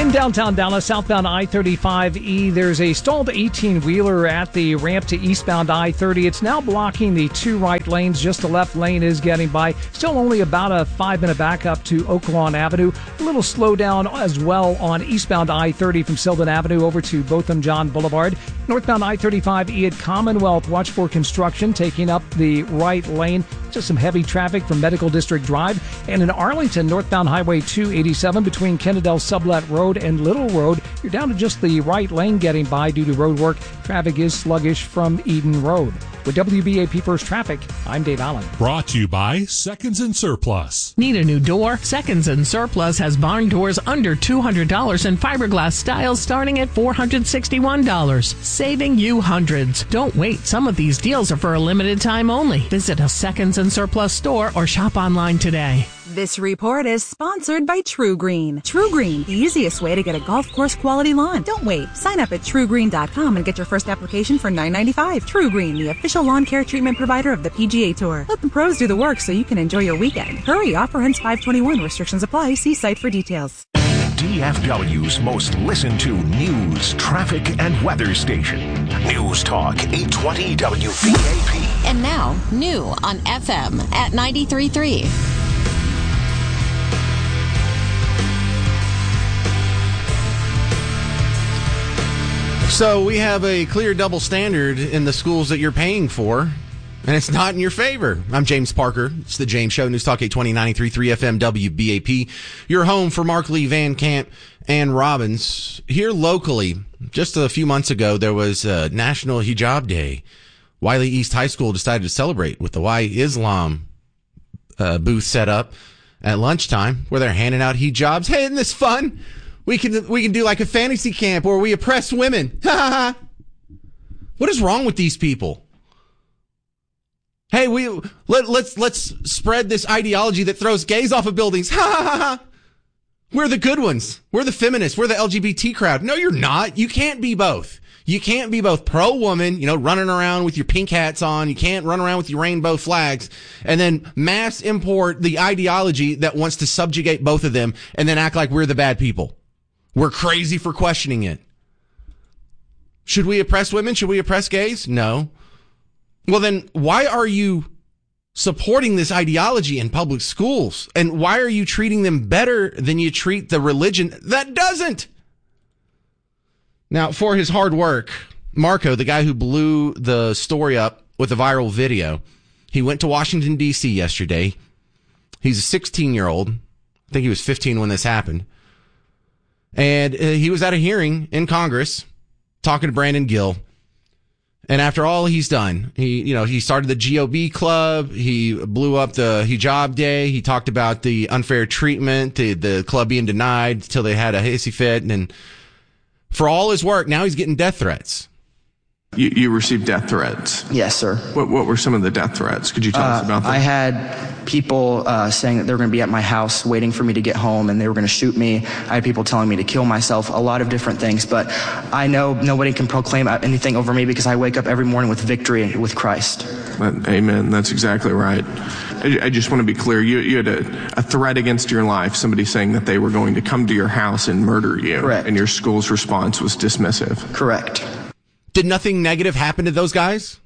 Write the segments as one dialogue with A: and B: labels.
A: In downtown Dallas, southbound I-35E, there's a stalled 18-wheeler at the ramp to eastbound I-30. It's now blocking the two right lanes. Just the left lane is getting by. Still only about a 5-minute backup to Oaklawn Avenue. A little slowdown as well on eastbound I-30 from Sylvan Avenue over to Botham John Boulevard. Northbound I-35E at Commonwealth, watch for construction taking up the right lane. Just some heavy traffic from Medical District Drive. And in Arlington, northbound Highway 287 between Kennedale Sublet Road and Little Road, you're down to just the right lane getting by due to road work. Traffic is sluggish from Eden Road. With WBAP First Traffic, I'm Dave Allen.
B: Brought to you by Seconds and Surplus.
C: Need a new door? Seconds and Surplus has barn doors under $200 and fiberglass styles starting at $461, saving you hundreds. Don't wait. Some of these deals are for a limited time only. Visit a Seconds and Surplus store or shop online today.
D: This report is sponsored by True Green. True Green, the easiest way to get a golf course quality lawn. Don't wait. Sign up at truegreen.com and get your first application for $9.95. True Green, the official lawn care treatment provider of the PGA Tour. Let the pros do the work so you can enjoy your weekend. Hurry, offer ends 5/21. Restrictions apply. See site for details.
E: DFW's most listened to news, traffic, and weather station. News Talk 820 WBAP.
F: And now, new on FM at 93.3.
G: So we have a clear double standard in the schools that you're paying for, and it's not in your favor. I'm James Parker. It's the James Show, News Talk 820 93.3 FM WBAP. Your home for Mark Lee, Van Camp, and Robbins. Here locally, just a few months ago, there was National Hijab Day. Wiley East High School decided to celebrate with the Why Islam booth set up at lunchtime where they're handing out hijabs. Hey, isn't this fun? We can do like a fantasy camp where we oppress women. What is wrong with these people? Hey, let's spread this ideology that throws gays off of buildings. We're the good ones. We're the feminists. We're the LGBT crowd. No, you're not. You can't be both. You can't be both pro-woman, running around with your pink hats on. You can't run around with your rainbow flags and then mass import the ideology that wants to subjugate both of them and then act like we're the bad people. We're crazy for questioning it. Should we oppress women? Should we oppress gays? No. Well, then why are you supporting this ideology in public schools? And why are you treating them better than you treat the religion that doesn't? Now, for his hard work, Marco, the guy who blew the story up with a viral video, he went to Washington, D.C. yesterday. He's a 16-year-old. I think he was 15 when this happened. And he was at a hearing in Congress talking to Brandon Gill. And after all he's done, he started the GOB club. He blew up the Hijab Day. He talked about the unfair treatment, the club being denied till they had a hissy fit. And for all his work, now he's getting death threats.
H: You received death threats?
I: Yes, sir.
H: What were some of the death threats? Could you tell us about them? I
I: had people saying that they were going to be at my house waiting for me to get home and they were going to shoot me. I had people telling me to kill myself, a lot of different things. But I know nobody can proclaim anything over me because I wake up every morning with victory with Christ.
H: Amen. That's exactly right. I just want to be clear. You had a threat against your life, somebody saying that they were going to come to your house and murder you.
I: Correct.
H: And your school's response was dismissive.
I: Correct.
G: Did nothing negative happen to those guys?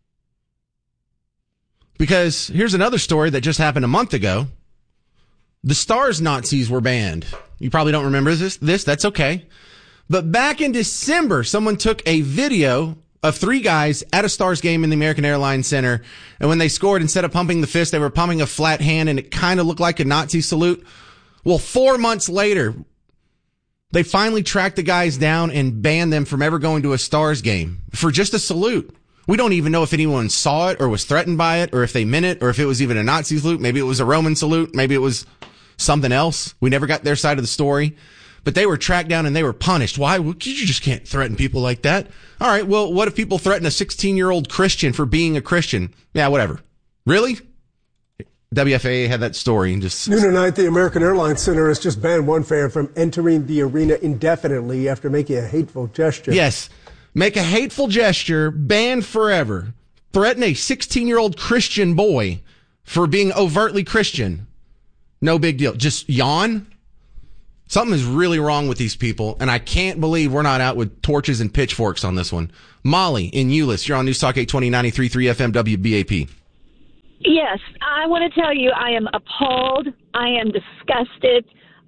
G: Because here's another story that just happened a month ago. The Stars Nazis were banned. You probably don't remember this. That's okay. But back in December, someone took a video of 3 guys at a Stars game in the American Airlines Center. And when they scored, instead of pumping the fist, they were pumping a flat hand, and it kind of looked like a Nazi salute. Well, 4 months later, they finally tracked the guys down and banned them from ever going to a Stars game for just a salute. We don't even know if anyone saw it or was threatened by it or if they meant it or if it was even a Nazi salute. Maybe it was a Roman salute. Maybe it was something else. We never got their side of the story. But they were tracked down and they were punished. Why? Well, you just can't threaten people like that. All right, well, what if people threaten a 16-year-old Christian for being a Christian? Yeah, whatever. Really? WFAA had that story and just...
J: Noon tonight, the American Airlines Center has just banned one fan from entering the arena indefinitely after making a hateful gesture.
G: Yes. Make a hateful gesture, banned forever. Threaten a 16-year-old Christian boy for being overtly Christian. No big deal. Just yawn? Something is really wrong with these people, and I can't believe we're not out with torches and pitchforks on this one. Molly in Euless, you're on News Talk 820 93.3 FM WBAP.
K: Yes, I want to tell you I am appalled. I am disgusted.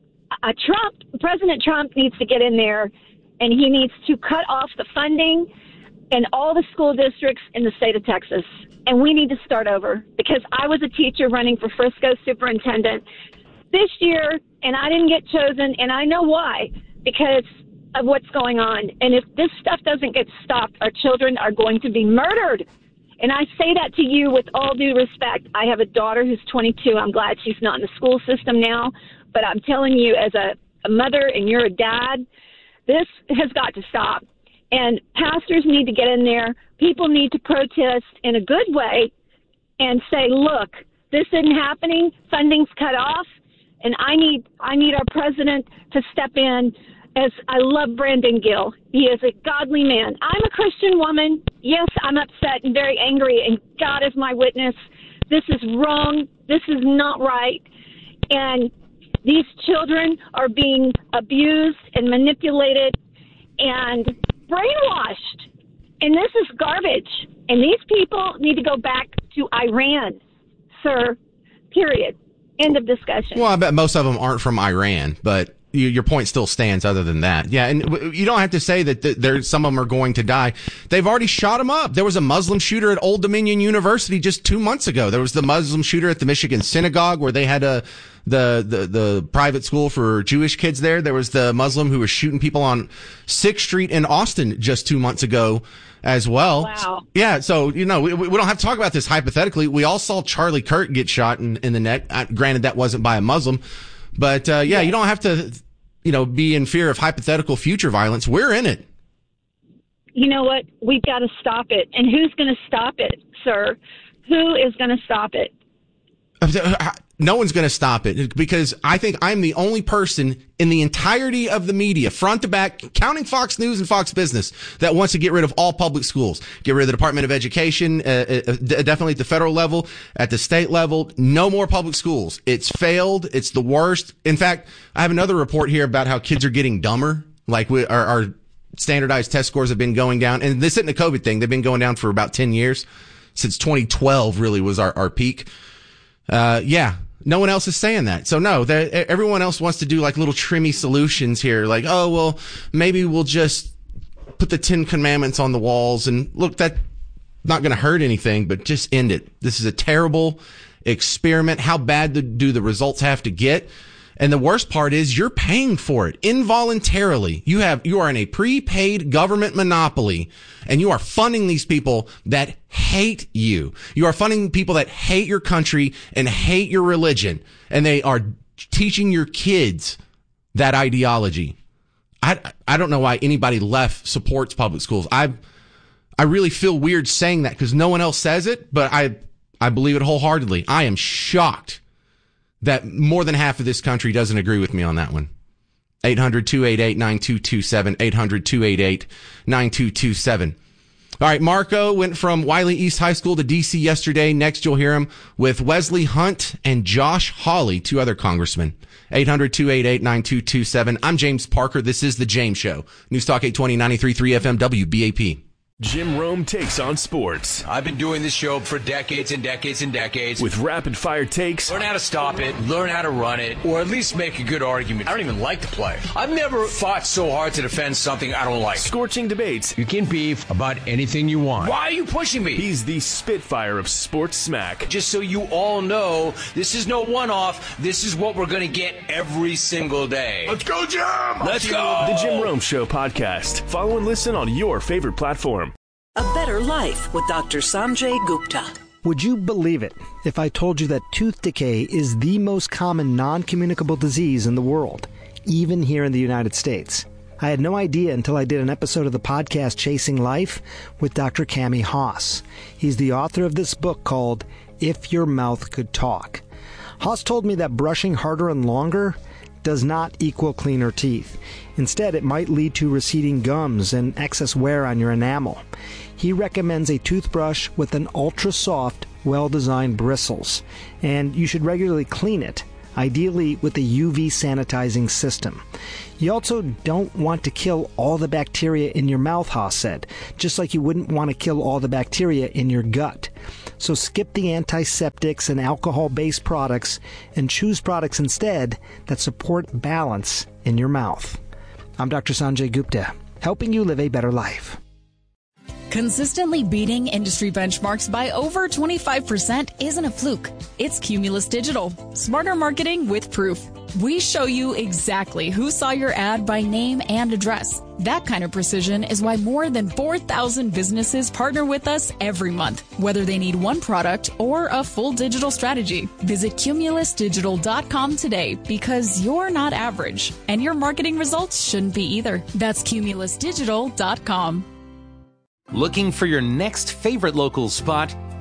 K: President Trump needs to get in there, and he needs to cut off the funding in all the school districts in the state of Texas. And we need to start over, because I was a teacher running for Frisco superintendent this year, and I didn't get chosen, and I know why, because of what's going on. And if this stuff doesn't get stopped, our children are going to be murdered. And I say that to you with all due respect. I have a daughter who's 22. I'm glad she's not in the school system now. But I'm telling you, as a mother and you're a dad, this has got to stop. And pastors need to get in there. People need to protest in a good way and say, look, this isn't happening. Funding's cut off. And I need our president to step in. As I love Brandon Gill. He is a godly man. I'm a Christian woman. Yes, I'm upset and very angry, and God is my witness. This is wrong. This is not right. And these children are being abused and manipulated and brainwashed. And this is garbage. And these people need to go back to Iran, sir, period. End of discussion.
G: Well, I bet most of them aren't from Iran, but your point still stands other than that. Yeah, and you don't have to say that some of them are going to die. They've already shot them up. There was a Muslim shooter at Old Dominion University just 2 months ago. There was the Muslim shooter at the Michigan Synagogue where they had the private school for Jewish kids there. There was the Muslim who was shooting people on 6th Street in Austin just 2 months ago as well.
K: Wow.
G: Yeah, so, we don't have to talk about this hypothetically. We all saw Charlie Kirk get shot in the neck. Granted, that wasn't by a Muslim. But, you don't have to, be in fear of hypothetical future violence. We're in it.
K: You know what? We've got to stop it. And who's going to stop it, sir? Who is going to stop it?
G: No one's going to stop it, because I think I'm the only person in the entirety of the media, front to back, counting Fox News and Fox Business, that wants to get rid of all public schools. Get rid of the Department of Education, definitely at the federal level, at the state level. No more public schools. It's failed. It's the worst. In fact, I have another report here about how kids are getting dumber. Like our standardized test scores have been going down. And this isn't a COVID thing. They've been going down for about 10 years. Since 2012 really was our peak. No one else is saying that. So no, everyone else wants to do like little trimmy solutions here. Like, oh, well, maybe we'll just put the 10 Commandments on the walls, and look, that's not going to hurt anything, but just end it. This is a terrible experiment. How bad do the results have to get? And the worst part is you're paying for it involuntarily. You are in a prepaid government monopoly, and you are funding these people that hate you. You are funding people that hate your country and hate your religion, and they are teaching your kids that ideology. I don't know why anybody left supports public schools. I really feel weird saying that because no one else says it, but I believe it wholeheartedly. I am shocked that more than half of this country doesn't agree with me on that one. 800-288-9227, 800-288-9227. All right, Marco went from Wiley East High School to D.C. yesterday. Next, you'll hear him with Wesley Hunt and Josh Hawley, two other congressmen. 800-288-9227. I'm James Parker. This is The James Show. News Talk 820, 93.3 FM, WBAP.
L: Jim Rome takes on sports.
M: I've been doing this show for decades and decades and decades.
L: With rapid-fire takes.
M: Learn how to stop it, learn how to run it, or at least make a good argument. I don't even like the play. I've never fought so hard to defend something I don't like.
L: Scorching debates.
M: You can beef about anything you want. Why are you pushing me?
L: He's the Spitfire of sports smack.
M: Just so you all know, this is no one-off. This is what we're going to get every single day.
L: Let's go, Jim!
M: Let's go!
L: The Jim Rome Show podcast. Follow and listen on your favorite platform.
N: A better life with Dr. Sanjay Gupta.
O: Would you believe it if I told you that tooth decay is the most common non-communicable disease in the world, even here in the United States? I had no idea until I did an episode of the podcast Chasing Life with Dr. Cami Haas. He's the author of this book called If Your Mouth Could Talk. Haas told me that brushing harder and longer does not equal cleaner teeth. Instead, it might lead to receding gums and excess wear on your enamel. He recommends a toothbrush with an ultra-soft, well-designed bristles, and you should regularly clean it. ideally with a UV sanitizing system. You also don't want to kill all the bacteria in your mouth, Haas said, just like you wouldn't want to kill all the bacteria in your gut. So skip the antiseptics and alcohol-based products and choose products instead that support balance in your mouth. I'm Dr. Sanjay Gupta, helping you live a better life.
P: Consistently beating industry benchmarks by over 25% isn't a fluke. It's Cumulus Digital. Smarter marketing with proof. We show you exactly who saw your ad by name and address. That kind of precision is why more than 4,000 businesses partner with us every month, whether they need one product or a full digital strategy. Visit cumulusdigital.com today because you're not average, and your marketing results shouldn't be either. That's cumulusdigital.com.
Q: Looking for your next favorite local spot?